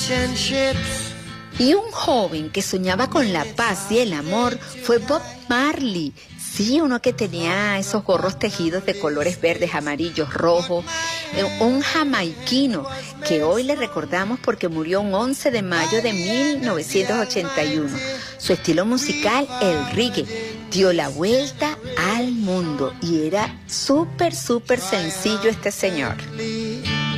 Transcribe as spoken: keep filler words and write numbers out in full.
Y un joven que soñaba con la paz y el amor fue Bob Marley. Sí, uno que tenía esos gorros tejidos de colores verdes, amarillos, rojos. Un jamaiquino que hoy le recordamos porque murió un once de mayo de mil novecientos ochenta y uno. Su estilo musical, el reggae, dio la vuelta al mundo y era súper, súper sencillo este señor.